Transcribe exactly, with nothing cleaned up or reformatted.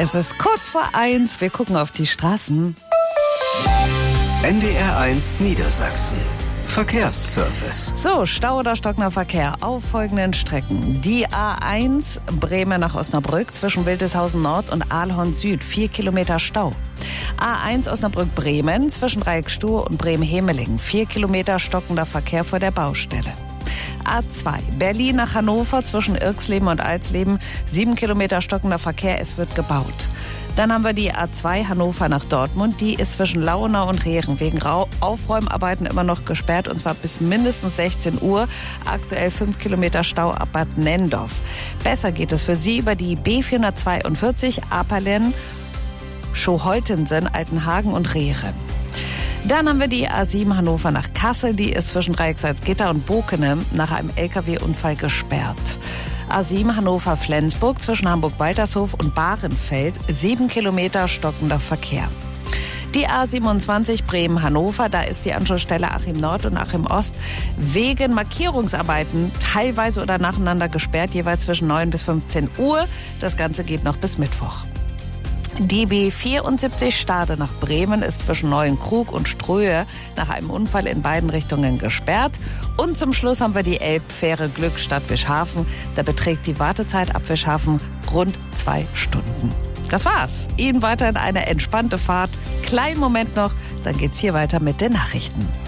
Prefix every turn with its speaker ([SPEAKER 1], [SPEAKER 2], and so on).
[SPEAKER 1] Es ist kurz vor eins. Wir gucken auf die Straßen.
[SPEAKER 2] N D R eins Niedersachsen. Verkehrsservice.
[SPEAKER 1] So, Stau oder stockender Verkehr auf folgenden Strecken. Die A eins Bremen nach Osnabrück zwischen Wildeshausen Nord und Aalhorn Süd. Vier Kilometer Stau. A eins Osnabrück-Bremen zwischen Dreieckstuhl und Bremen-Hemelingen. Vier Kilometer stockender Verkehr vor der Baustelle. A zwei Berlin nach Hannover zwischen Irxleben und Alsleben. Sieben Kilometer stockender Verkehr, es wird gebaut. Dann haben wir die A zwei Hannover nach Dortmund. Die ist zwischen Lauenau und Rehren wegen Aufräumarbeiten immer noch gesperrt, und zwar bis mindestens sechzehn Uhr. Aktuell fünf Kilometer Stau ab Bad Nenndorf. Besser geht es für Sie über die B vierhundertzweiundvierzig Aperlen, Schoholtensen, Altenhagen und Rehren. Dann haben wir die A sieben Hannover nach Kassel. Die ist zwischen Dreiecksalzgitter und Bokenem nach einem L K W-Unfall gesperrt. A sieben Hannover-Flensburg zwischen Hamburg-Waltershof und Bahrenfeld. Sieben Kilometer stockender Verkehr. Die A siebenundzwanzig Bremen-Hannover, da ist die Anschlussstelle Achim Nord und Achim Ost wegen Markierungsarbeiten teilweise oder nacheinander gesperrt, jeweils zwischen neun bis fünfzehn Uhr. Das Ganze geht noch bis Mittwoch. Die B vierundsiebzig Stade nach Bremen ist zwischen Neuenkrug und Ströhe nach einem Unfall in beiden Richtungen gesperrt. Und zum Schluss haben wir die Elbfähre Glückstadt Wischhafen. Da beträgt die Wartezeit ab Wischhafen rund zwei Stunden. Das war's. Ihnen weiterhin eine entspannte Fahrt. Kleinen Moment noch, dann geht's hier weiter mit den Nachrichten.